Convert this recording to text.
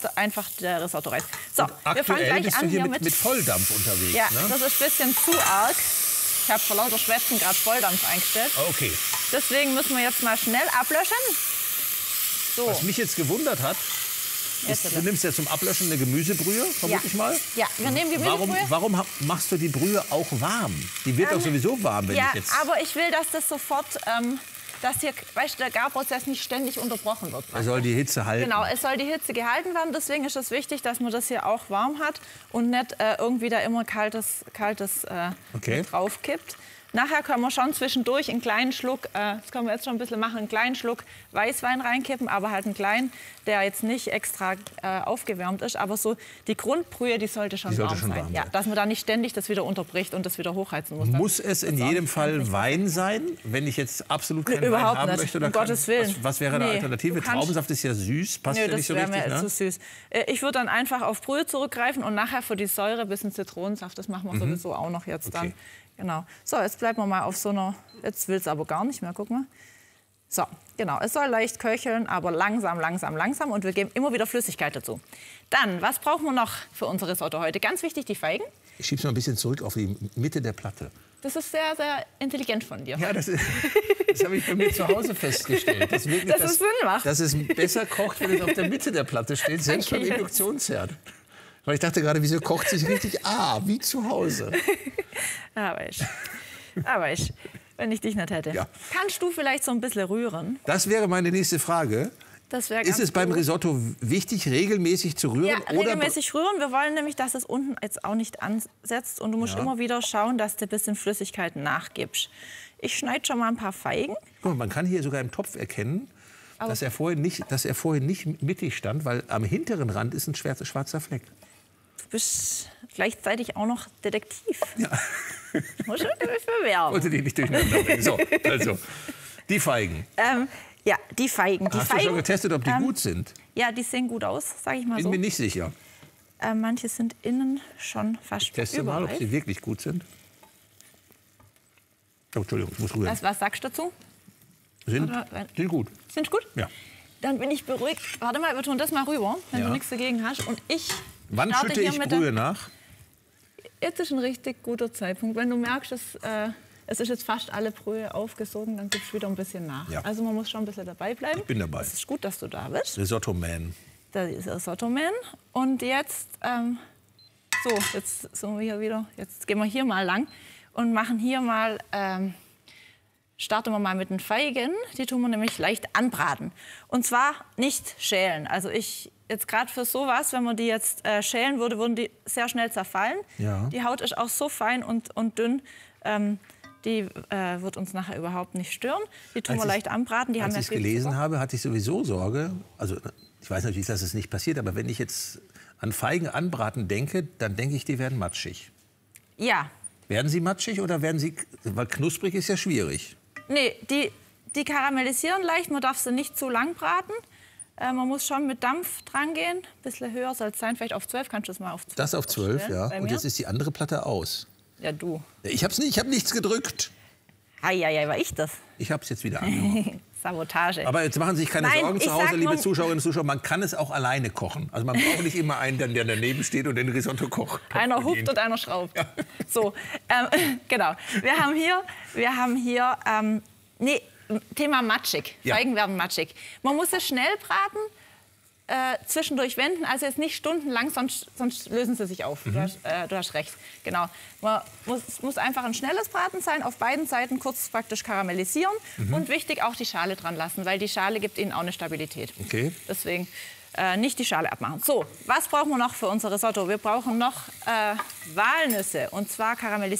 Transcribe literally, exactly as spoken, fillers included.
einfach der Risotto-Reis. So, und wir fangen gleich bist an du hier hier mit, mit, mit Volldampf unterwegs. Ja, ne? das ist ein bisschen zu arg. Ich habe vor lauter Schwätzen gerade Volldampf eingestellt. Okay. Deswegen müssen wir jetzt mal schnell ablöschen. So. Was mich jetzt gewundert hat, ist, du nimmst ja zum Ablöschen eine Gemüsebrühe, vermute ja. ich mal. Ja, wir nehmen Gemüsebrühe. Warum, warum machst du die Brühe auch warm? Die wird ähm, doch sowieso warm, wenn ja, ich jetzt... aber ich will, dass das sofort, ähm, dass hier, weißt du, der Garprozess nicht ständig unterbrochen wird. Er soll die Hitze halten. Genau, es soll die Hitze gehalten werden. Deswegen ist es wichtig, dass man das hier auch warm hat und nicht äh, irgendwie da immer kaltes, kaltes äh, okay. draufkippt. Nachher können wir schon zwischendurch einen kleinen Schluck, äh, das können wir jetzt schon ein bisschen machen, einen kleinen Schluck Weißwein reinkippen, aber halt einen kleinen, der jetzt nicht extra äh, aufgewärmt ist. Aber so die Grundbrühe, die sollte schon die sollte warm schon sein. Warm ja, dass man da nicht ständig das wieder unterbricht und das wieder hochheizen muss. Muss es in jedem Fall Wein sein, wenn ich jetzt absolut keinen Überhaupt Wein haben nicht. möchte? Oder um Gottes Willen. Was, was wäre eine nee, Alternative? Traubensaft ist ja süß, passt Nö, ja nicht so das richtig. wäre mir Ne? zu süß. Ich würde dann einfach auf Brühe zurückgreifen und nachher für die Säure ein bisschen Zitronensaft. Das machen wir mhm. sowieso auch noch jetzt dann. Okay. Genau. So, jetzt bleiben wir mal auf so einer, jetzt will es aber gar nicht mehr, guck mal. So, genau, es soll leicht köcheln, aber langsam, langsam, langsam und wir geben immer wieder Flüssigkeit dazu. Dann, was brauchen wir noch für unsere Risotto heute? Ganz wichtig, die Feigen. Ich schieb's mal ein bisschen zurück auf die Mitte der Platte. Das ist sehr, sehr intelligent von dir. Ja, das, das habe ich bei mir zu Hause festgestellt. Dass, wirklich, dass das, es Sinn macht. Dass es besser kocht, wenn es auf der Mitte der Platte steht, selbst okay. beim Induktionsherd. Weil ich dachte gerade, wieso kocht sich richtig ah, wie zu Hause. Aber ich, aber ich, wenn ich dich nicht hätte. Ja. Kannst du vielleicht so ein bisschen rühren? Das wäre meine nächste Frage. Das wäre Ist es beim Risotto wichtig, regelmäßig zu rühren? Ja, oder regelmäßig rühren. Wir wollen nämlich, dass es unten jetzt auch nicht ansetzt. Und du musst ja. immer wieder schauen, dass du ein bisschen Flüssigkeit nachgibst. Ich schneide schon mal ein paar Feigen. Guck mal, man kann hier sogar im Topf erkennen, dass er, vorhin nicht, dass er vorhin nicht mittig stand, weil am hinteren Rand ist ein schwarzer Fleck. Du bist gleichzeitig auch noch Detektiv. Ja. Muss ich mich bewerben. Wollte die nicht durcheinander bringen. So, also, die Feigen. Ähm, ja, die Feigen. Die Hast Feigen, du schon getestet, ob die ähm, gut sind? Ja, die sehen gut aus, sage ich mal Bin so. mir nicht sicher. Äh, manche sind innen schon fast ich teste überreif. mal, ob sie wirklich gut sind. Oh, Entschuldigung, ich muss rühren. Was, was sagst du dazu? Sind, Oder, sind gut. Sind gut? Ja. Dann bin ich beruhigt. Warte mal, wir tun das mal rüber, wenn ja. du nichts dagegen hast. Und ich Wann schütte ich Brühe nach? Jetzt ist ein richtig guter Zeitpunkt. Wenn du merkst, dass, äh, es ist jetzt fast alle Brühe aufgesogen, dann gibst du wieder ein bisschen nach. Ja. Also man muss schon ein bisschen dabei bleiben. Ich bin dabei. Es ist gut, dass du da bist. Risotto Man. Da ist Risotto Man. Und jetzt, ähm, so, jetzt sind wir hier wieder. Jetzt gehen wir hier mal lang und machen hier mal, ähm, starten wir mal mit den Feigen. Die tun wir nämlich leicht anbraten. Und zwar nicht schälen. Also ich jetzt gerade für sowas, wenn man die jetzt äh, schälen würde, würden die sehr schnell zerfallen. Ja. Die Haut ist auch so fein und, und dünn, ähm, die äh, wird uns nachher überhaupt nicht stören. Die tun als wir ich, leicht anbraten. Die als haben ich es ja gelesen Zucker. habe, hatte ich sowieso Sorge. Also ich weiß natürlich, dass es nicht passiert, aber wenn ich jetzt an Feigen anbraten denke, dann denke ich, die werden matschig. Ja. Werden sie matschig oder werden sie, weil knusprig ist ja schwierig. Nee, die, die karamellisieren leicht. Man darf sie nicht zu lang braten. Äh, man muss schon mit Dampf dran gehen. Ein bisschen höher soll es sein, vielleicht auf zwölf. Kannst du das mal auf zwölf? Das auf zwölf, ja. Und jetzt ist die andere Platte aus. Ja, du. Ich hab's nicht, ich habe nichts gedrückt. Eieiei, war ich das? Ich hab's jetzt wieder angemacht. Sabotage. Aber jetzt machen Sie sich keine Nein, Sorgen zu Hause, sag, liebe man, Zuschauerinnen und Zuschauer. Man kann es auch alleine kochen. Also man braucht nicht immer einen, der daneben steht und den Risotto kocht. Einer hupft und einer schraubt. Ja. So, ähm, genau. Wir haben hier, wir haben hier, ähm, nee, Thema matschig. Ja. Feigen werden matschig. Man muss es schnell braten, äh, zwischendurch wenden, also jetzt nicht stundenlang, sonst, sonst lösen sie sich auf. Mhm. Du, hast, äh, du hast recht, genau. Man muss, es muss einfach ein schnelles Braten sein, auf beiden Seiten kurz praktisch karamellisieren mhm. und wichtig auch die Schale dran lassen, weil die Schale gibt ihnen auch eine Stabilität. Okay. Deswegen äh, nicht die Schale abmachen. So, was brauchen wir noch für unser Risotto? Wir brauchen noch äh, Walnüsse und zwar karamellisiert.